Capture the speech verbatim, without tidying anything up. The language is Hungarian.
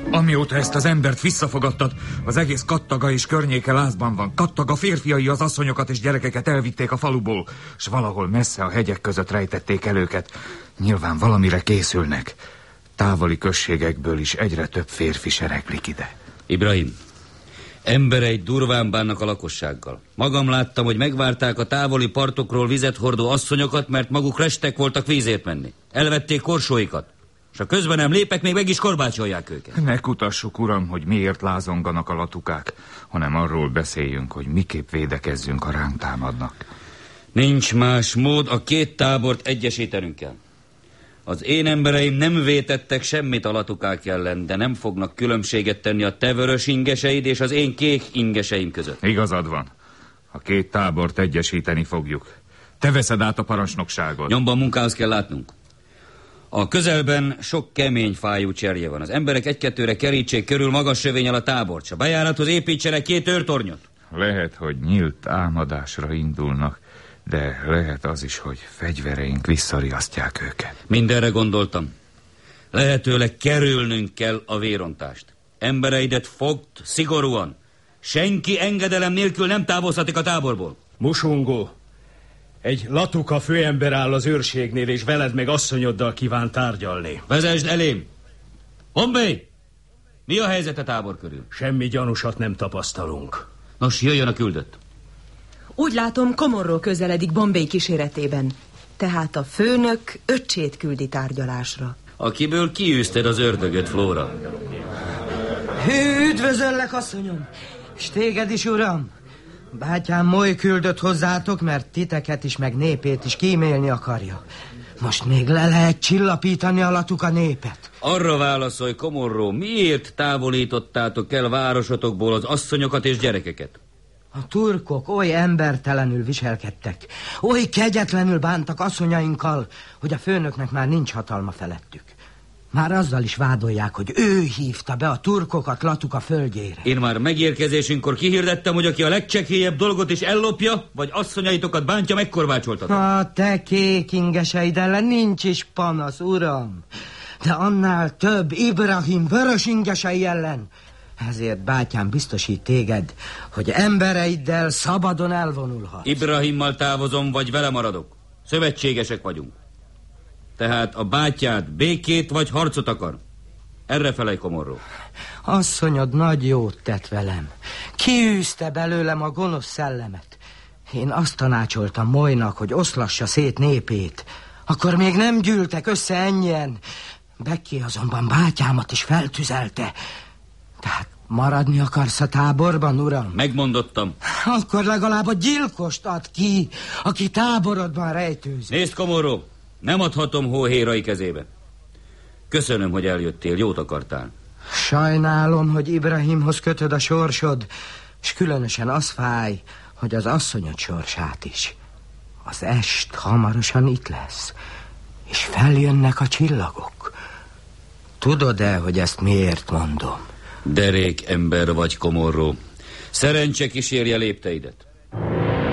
Amióta ezt az embert visszafogadtad, az egész Kattaga és környéke lázban van. Kattaga férfiai az asszonyokat és gyerekeket elvitték a faluból, s valahol messze a hegyek között rejtették el őket. Nyilván valamire készülnek. Távoli községekből is egyre több férfi sereglik ide. Ibrahim, embereid durván bánnak a lakossággal. Magam láttam, hogy megvárták a távoli partokról vizet hordó asszonyokat, mert maguk restek voltak vízért menni. Elvették korsóikat, és ha közben nem lépek, még meg is korbácsolják őket. Ne kutassuk, uram, hogy miért lázonganak a latukák, hanem arról beszéljünk, hogy miképp védekezzünk, ha ránk támadnak. Nincs más mód, a két tábort egyesítenünk kell. Az én embereim nem vétettek semmit a latukák ellen, de nem fognak különbséget tenni a te vörös ingeseid és az én kék ingeseim között. Igazad van. A két tábort egyesíteni fogjuk. Te veszed át a parancsnokságot. Nyomban munkához kell látnunk. A közelben sok kemény fájú cserje van. Az emberek egy-kettőre kerítsék körül magas sövényel a tábort. S a bejárathoz építsenek két őrtornyot. Lehet, hogy nyílt támadásra indulnak, de lehet az is, hogy fegyvereink visszariasztják őket. Mindenre gondoltam. Lehetőleg kerülnünk kell a vérontást. Embereidet fogd szigorúan. Senki engedelem nélkül nem távozhatik a táborból. Musungó, egy latuka főember áll az őrségnél, és veled meg asszonyoddal kíván tárgyalni. Vezesd elém! Bombay! Mi a helyzet a tábor körül? Semmi gyanúsat nem tapasztalunk. Nos, jöjjön a küldött. Úgy látom, Komorról közeledik Bombay kíséretében. Tehát a főnök öccsét küldi tárgyalásra. Akiből kiűzted az ördögöt, Flóra. Üdvözöllek, asszonyom! És téged is, uram! Bátyám moly küldött hozzátok, mert titeket is, meg népét is kímélni akarja. Most még le lehet csillapítani a latuka népet. Arra válaszolj, Komorró, miért távolítottátok el városotokból az asszonyokat és gyerekeket? A turkok oly embertelenül viselkedtek, oly kegyetlenül bántak asszonyainkkal, hogy a főnöknek már nincs hatalma felettük. Már azzal is vádolják, hogy ő hívta be a turkokat Latuka földjére. Én már megérkezésünkkor kihirdettem, hogy aki a legcsekélyebb dolgot is ellopja, vagy asszonyaitokat bántja, megkorbácsoltatok. A te kék ingeseid ellen nincs is panasz, uram. De annál több Ibrahim vörös ingesei ellen. Ezért bátyám biztosít téged, hogy embereiddel szabadon elvonulhat. Ibrahimmal távozom, vagy vele maradok. Szövetségesek vagyunk. Tehát a bátyád békét vagy harcot akar? Erre felej, Komorró. Asszonyod nagy jót tett velem. Kiűzte belőlem a gonosz szellemet. Én azt tanácsoltam Molynak, hogy oszlassa szét népét. Akkor még nem gyűltek össze ennyien. Beki azonban bátyámat is feltüzelte. Tehát maradni akarsz a táborban, uram? Megmondottam. Akkor legalább a gyilkost ad ki, aki táborodban rejtőzik. Nézd, Komorró, nem adhatom hóhérai kezébe. Köszönöm, hogy eljöttél, jót akartál. Sajnálom, hogy Ibrahimhoz kötöd a sorsod, és különösen az fáj, hogy az asszonyod sorsát is. Az est hamarosan itt lesz, és feljönnek a csillagok. Tudod-e, hogy ezt miért mondom? Derék ember vagy, Komorró. Szerencse kísérje lépteidet.